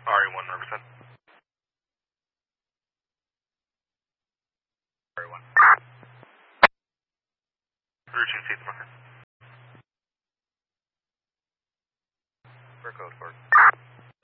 RE1 Riverside. RE1. Routine seat marker. For code 4.